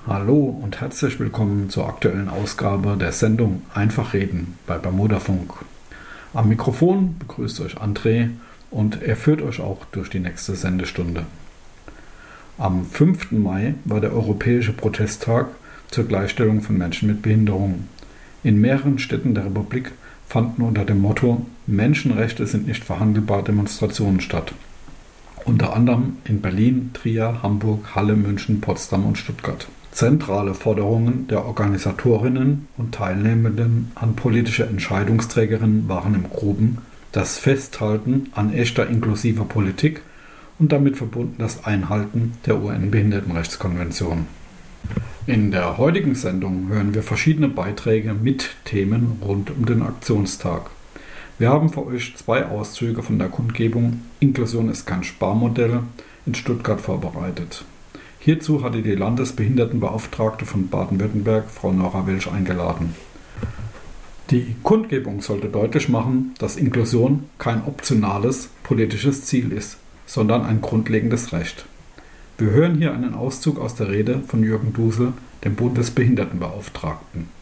Hallo und herzlich willkommen zur aktuellen Ausgabe der Sendung Einfach reden bei Bermudafunk. Am Mikrofon begrüßt euch André und er führt euch auch durch die nächste Sendestunde. Am 5. Mai war der Europäische Protesttag zur Gleichstellung von Menschen mit Behinderungen. In mehreren Städten der Republik fanden unter dem Motto Menschenrechte sind nicht verhandelbar Demonstrationen statt. Unter anderem in Berlin, Trier, Hamburg, Halle, München, Potsdam und Stuttgart. Zentrale Forderungen der Organisatorinnen und Teilnehmenden an politische Entscheidungsträgerinnen waren im Groben das Festhalten an echter inklusiver Politik und damit verbunden das Einhalten der UN-Behindertenrechtskonvention. In der heutigen Sendung hören wir verschiedene Beiträge mit Themen rund um den Aktionstag. Wir haben für euch 2 Auszüge von der Kundgebung Inklusion ist kein Sparmodell in Stuttgart vorbereitet. Hierzu hatte die Landesbehindertenbeauftragte von Baden-Württemberg, Frau Nora Welsch, eingeladen. Die Kundgebung sollte deutlich machen, dass Inklusion kein optionales politisches Ziel ist, sondern ein grundlegendes Recht. Wir hören hier einen Auszug aus der Rede von Jürgen Dusel, dem Bundesbehindertenbeauftragten.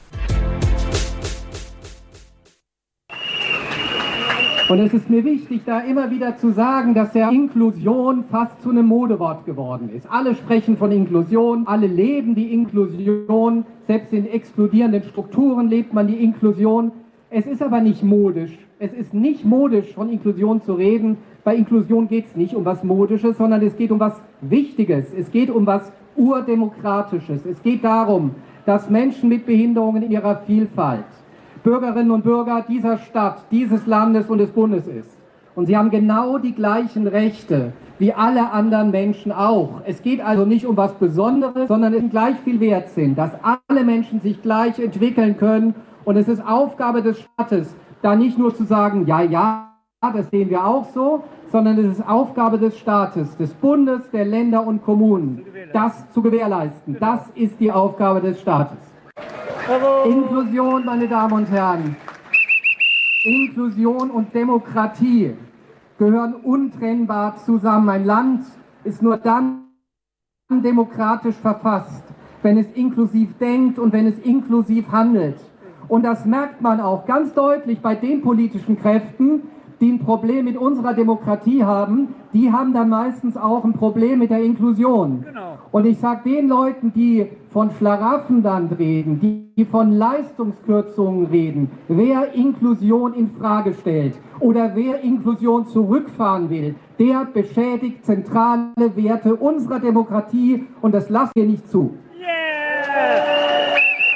Und es ist mir wichtig, da immer wieder zu sagen, dass ja Inklusion fast zu einem Modewort geworden ist. Alle sprechen von Inklusion, alle leben die Inklusion, selbst in explodierenden Strukturen lebt man die Inklusion. Es ist aber nicht modisch. Es ist nicht modisch, von Inklusion zu reden. Bei Inklusion geht es nicht um was Modisches, sondern es geht um was Wichtiges. Es geht um was Urdemokratisches. Es geht darum, dass Menschen mit Behinderungen in ihrer Vielfalt Bürgerinnen und Bürger dieser Stadt, dieses Landes und des Bundes ist. Und sie haben genau die gleichen Rechte wie alle anderen Menschen auch. Es geht also nicht um was Besonderes, sondern es gleich viel wert sind, dass alle Menschen sich gleich entwickeln können. Und es ist Aufgabe des Staates, da nicht nur zu sagen, ja, das sehen wir auch so, sondern es ist Aufgabe des Staates, des Bundes, der Länder und Kommunen, das zu gewährleisten. Das ist die Aufgabe des Staates. Inklusion, meine Damen und Herren, Inklusion und Demokratie gehören untrennbar zusammen. Ein Land ist nur dann demokratisch verfasst, wenn es inklusiv denkt und wenn es inklusiv handelt. Und das merkt man auch ganz deutlich bei den politischen Kräften, die ein Problem mit unserer Demokratie haben, die haben dann meistens auch ein Problem mit der Inklusion. Genau. Und ich sage den Leuten, die von Schlaraffenland reden, die von Leistungskürzungen reden, wer Inklusion in Frage stellt oder wer Inklusion zurückfahren will, der beschädigt zentrale Werte unserer Demokratie und das lassen wir nicht zu. Yeah!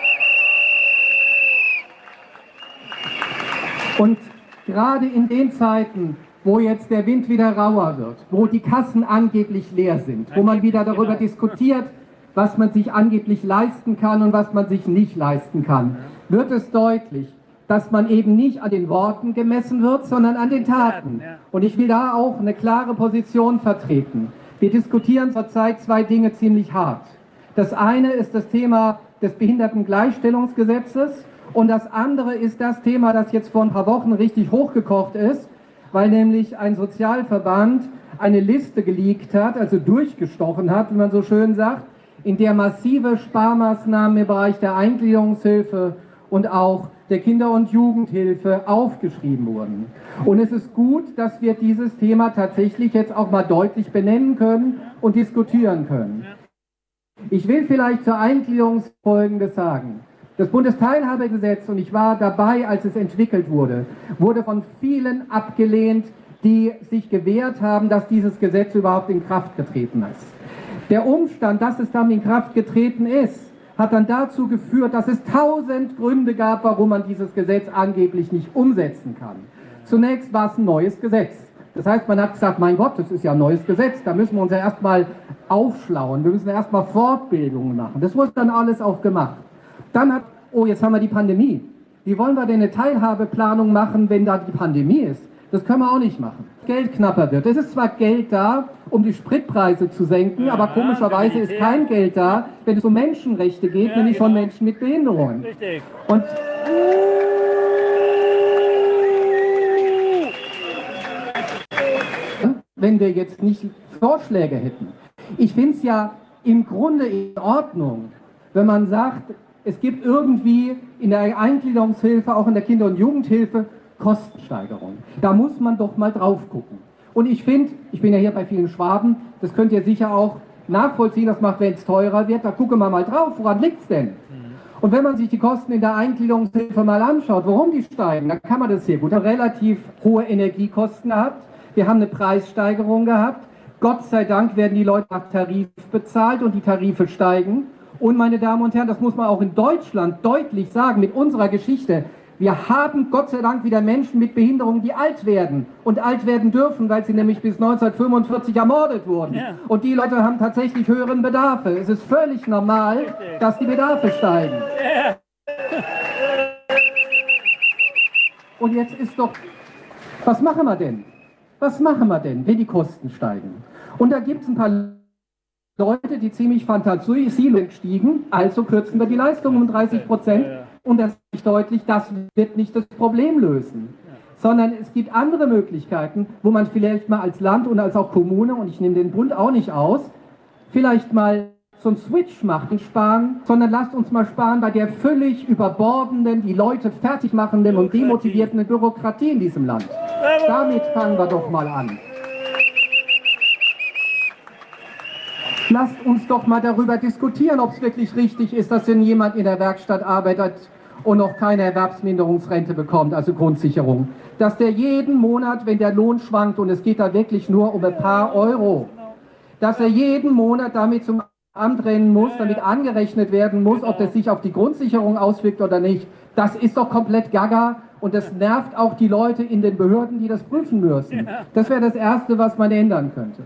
Und gerade in den Zeiten, wo jetzt der Wind wieder rauer wird, wo die Kassen angeblich leer sind, wo man wieder darüber diskutiert, was man sich angeblich leisten kann und was man sich nicht leisten kann, wird es deutlich, dass man eben nicht an den Worten gemessen wird, sondern an den Taten. Und ich will da auch eine klare Position vertreten. Wir diskutieren zurzeit 2 Dinge ziemlich hart. Das eine ist das Thema des Behindertengleichstellungsgesetzes. Und das andere ist das Thema, das jetzt vor ein paar Wochen richtig hochgekocht ist, weil nämlich ein Sozialverband eine Liste geleakt hat, also durchgestochen hat, wie man so schön sagt, in der massive Sparmaßnahmen im Bereich der Eingliederungshilfe und auch der Kinder- und Jugendhilfe aufgeschrieben wurden. Und es ist gut, dass wir dieses Thema tatsächlich jetzt auch mal deutlich benennen können und diskutieren können. Ich will vielleicht zur Eingliederung Folgendes sagen. Das Bundesteilhabegesetz, und ich war dabei, als es entwickelt wurde, wurde von vielen abgelehnt, die sich gewehrt haben, dass dieses Gesetz überhaupt in Kraft getreten ist. Der Umstand, dass es dann in Kraft getreten ist, hat dann dazu geführt, dass es 1000 Gründe gab, warum man dieses Gesetz angeblich nicht umsetzen kann. Zunächst war es ein neues Gesetz. Das heißt, man hat gesagt, mein Gott, das ist ja ein neues Gesetz, da müssen wir uns ja erstmal aufschlauen, wir müssen ja erstmal Fortbildungen machen. Das wurde dann alles auch gemacht. Dann jetzt haben wir die Pandemie. Wie wollen wir denn eine Teilhabeplanung machen, wenn da die Pandemie ist? Das können wir auch nicht machen. Geld knapper wird. Es ist zwar Geld da, um die Spritpreise zu senken, aber komischerweise ist kein Geld da, wenn es um Menschenrechte geht, nämlich von Menschen mit Behinderungen. Richtig. Und wenn wir jetzt nicht Vorschläge hätten. Ich finde es ja im Grunde in Ordnung, wenn man sagt, es gibt irgendwie in der Eingliederungshilfe, auch in der Kinder- und Jugendhilfe, Kostensteigerung. Da muss man doch mal drauf gucken. Und ich finde, ich bin ja hier bei vielen Schwaben, das könnt ihr sicher auch nachvollziehen, das macht, wenn es teurer wird, da gucken wir mal drauf, woran liegt es denn? Und wenn man sich die Kosten in der Eingliederungshilfe mal anschaut, warum die steigen, dann kann man das hier gut. Wir haben relativ hohe Energiekosten gehabt, wir haben eine Preissteigerung gehabt, Gott sei Dank werden die Leute nach Tarif bezahlt und die Tarife steigen. Und meine Damen und Herren, das muss man auch in Deutschland deutlich sagen, mit unserer Geschichte, wir haben Gott sei Dank wieder Menschen mit Behinderungen, die alt werden und alt werden dürfen, weil sie nämlich bis 1945 ermordet wurden. Ja. Und die Leute haben tatsächlich höheren Bedarfe. Es ist völlig normal, dass die Bedarfe steigen. Ja. Und jetzt ist doch, was machen wir denn? Was machen wir denn, wenn die Kosten steigen? Und da gibt es ein paar Leute, die ziemlich fantasielos stiegen, also kürzen wir die Leistung um 30%. Und das ist deutlich, das wird nicht das Problem lösen. Sondern es gibt andere Möglichkeiten, wo man vielleicht mal als Land und als auch Kommune, und ich nehme den Bund auch nicht aus, vielleicht mal so einen Switch macht und sparen, sondern lasst uns mal sparen bei der völlig überbordenden, die Leute fertig machenden und demotivierenden Bürokratie in diesem Land. Damit fangen wir doch mal an. Lasst uns doch mal darüber diskutieren, ob es wirklich richtig ist, dass wenn jemand in der Werkstatt arbeitet und noch keine Erwerbsminderungsrente bekommt, also Grundsicherung, dass der jeden Monat, wenn der Lohn schwankt, und es geht da wirklich nur um ein paar Euro, dass er jeden Monat damit zum Amt rennen muss, damit angerechnet werden muss, ob das sich auf die Grundsicherung auswirkt oder nicht. Das ist doch komplett gaga und das nervt auch die Leute in den Behörden, die das prüfen müssen. Das wäre das Erste, was man ändern könnte.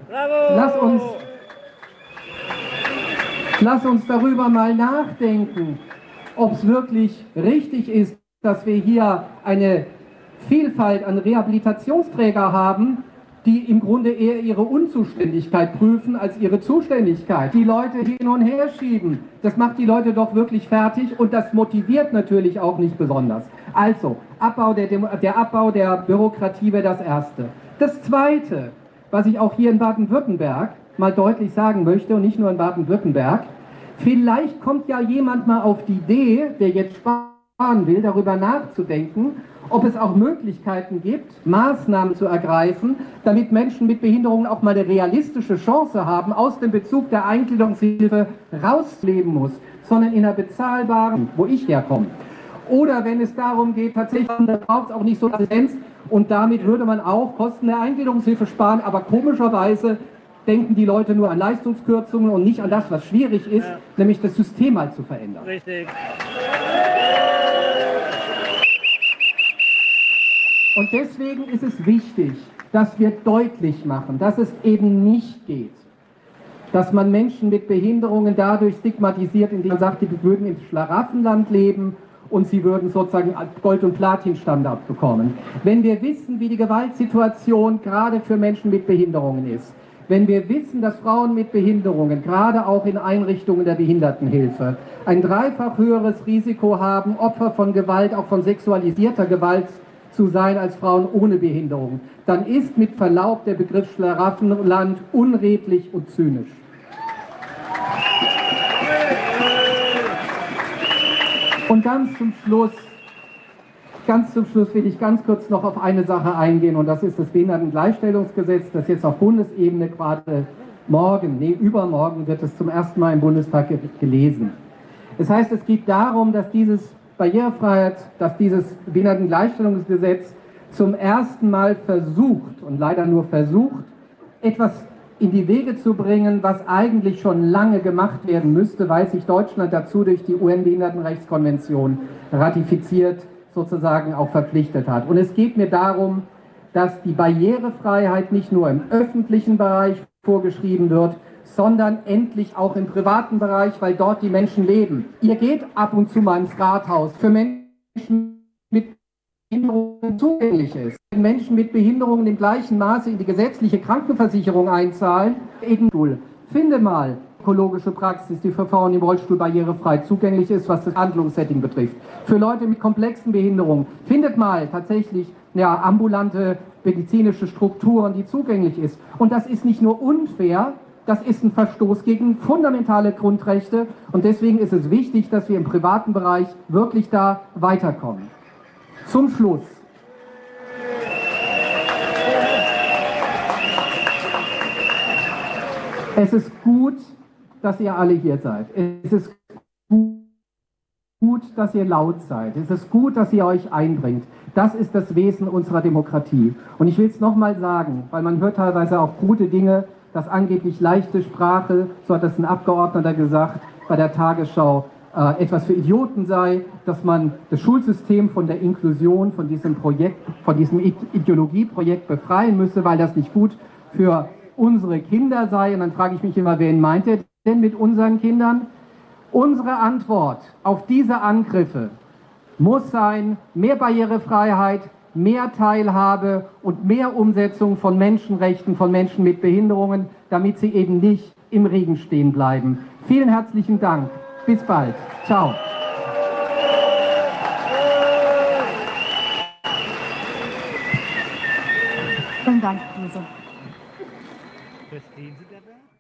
Lass uns darüber mal nachdenken, ob es wirklich richtig ist, dass wir hier eine Vielfalt an Rehabilitationsträger haben, die im Grunde eher ihre Unzuständigkeit prüfen als ihre Zuständigkeit. Die Leute hin und her schieben, das macht die Leute doch wirklich fertig und das motiviert natürlich auch nicht besonders. Also, der Abbau der Bürokratie wäre das Erste. Das Zweite, was ich auch hier in Baden-Württemberg mal deutlich sagen möchte und nicht nur in Baden-Württemberg, vielleicht kommt ja jemand mal auf die Idee, der jetzt sparen will, darüber nachzudenken, ob es auch Möglichkeiten gibt, Maßnahmen zu ergreifen, damit Menschen mit Behinderungen auch mal eine realistische Chance haben, aus dem Bezug der Eingliederungshilfe rausleben muss, sondern in einer bezahlbaren, wo ich herkomme. Oder wenn es darum geht, tatsächlich, da braucht es auch nicht so Assistenz und damit würde man auch Kosten der Eingliederungshilfe sparen, aber komischerweise denken die Leute nur an Leistungskürzungen und nicht an das, was schwierig ist, nämlich das System mal zu verändern. Richtig. Und deswegen ist es wichtig, dass wir deutlich machen, dass es eben nicht geht, dass man Menschen mit Behinderungen dadurch stigmatisiert, indem man sagt, die würden im Schlaraffenland leben und sie würden sozusagen Gold- und Platin-Standard bekommen. Wenn wir wissen, wie die Gewaltsituation gerade für Menschen mit Behinderungen ist, wenn wir wissen, dass Frauen mit Behinderungen, gerade auch in Einrichtungen der Behindertenhilfe, ein dreifach höheres Risiko haben, Opfer von Gewalt, auch von sexualisierter Gewalt zu sein als Frauen ohne Behinderung, dann ist mit Verlaub der Begriff Schlaraffenland unredlich und zynisch. Und ganz zum Schluss will ich ganz kurz noch auf eine Sache eingehen und das ist das Behindertengleichstellungsgesetz, das jetzt auf Bundesebene gerade übermorgen wird es zum ersten Mal im Bundestag gelesen. Das heißt, es geht darum, dass dieses Behindertengleichstellungsgesetz zum ersten Mal versucht und leider nur versucht, etwas in die Wege zu bringen, was eigentlich schon lange gemacht werden müsste, weil sich Deutschland dazu durch die UN-Behindertenrechtskonvention ratifiziert sozusagen auch verpflichtet hat. Und es geht mir darum, dass die Barrierefreiheit nicht nur im öffentlichen Bereich vorgeschrieben wird, sondern endlich auch im privaten Bereich, weil dort die Menschen leben. Ihr geht ab und zu mal ins Rathaus für Menschen mit Behinderungen zugänglich ist. Wenn Menschen mit Behinderungen im gleichen Maße in die gesetzliche Krankenversicherung einzahlen, finde mal ökologische Praxis, die für Frauen im Rollstuhl barrierefrei zugänglich ist, was das Handlungssetting betrifft. Für Leute mit komplexen Behinderungen, findet mal tatsächlich ambulante medizinische Strukturen, die zugänglich ist. Und das ist nicht nur unfair, Das ist ein Verstoß gegen fundamentale Grundrechte und deswegen ist es wichtig, dass wir im privaten Bereich wirklich da weiterkommen. Zum Schluss. Es ist gut, dass ihr alle hier seid. Es ist gut, dass ihr laut seid. Es ist gut, dass ihr euch einbringt. Das ist das Wesen unserer Demokratie. Und ich will es nochmal sagen, weil man hört teilweise auch krude Dinge, dass angeblich leichte Sprache, so hat das ein Abgeordneter gesagt, bei der Tagesschau etwas für Idioten sei, dass man das Schulsystem von der Inklusion, von diesem Projekt, von diesem Ideologieprojekt befreien müsse, weil das nicht gut für unsere Kinder sei. Und dann frage ich mich immer, wen meint ihr denn mit unseren Kindern? Unsere Antwort auf diese Angriffe muss sein, mehr Barrierefreiheit, mehr Teilhabe und mehr Umsetzung von Menschenrechten von Menschen mit Behinderungen, damit sie eben nicht im Regen stehen bleiben. Vielen herzlichen Dank. Bis bald. Ciao. Vielen Dank, Lisa. Verstehen Sie dabei?